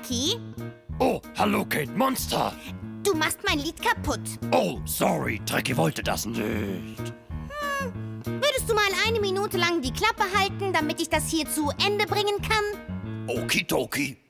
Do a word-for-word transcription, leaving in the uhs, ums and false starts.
Lucky. Oh, hallo Kate Monster. Du machst mein Lied kaputt. Oh, sorry, Trekkie wollte das nicht. Hm, würdest du mal eine Minute lang die Klappe halten, damit ich das hier zu Ende bringen kann? Okidoki.